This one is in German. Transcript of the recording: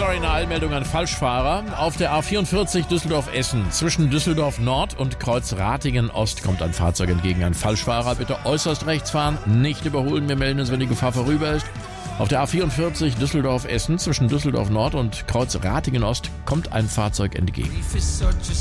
Sorry, eine Eilmeldung an Falschfahrer. Auf der A44 Düsseldorf-Essen zwischen Düsseldorf Nord und Kreuz Ratingen Ost kommt ein Fahrzeug entgegen. Ein Falschfahrer, bitte äußerst rechts fahren, nicht überholen. Wir melden uns, wenn die Gefahr vorüber ist. Auf der A44 Düsseldorf-Essen zwischen Düsseldorf Nord und Kreuz Ratingen Ost kommt ein Fahrzeug entgegen.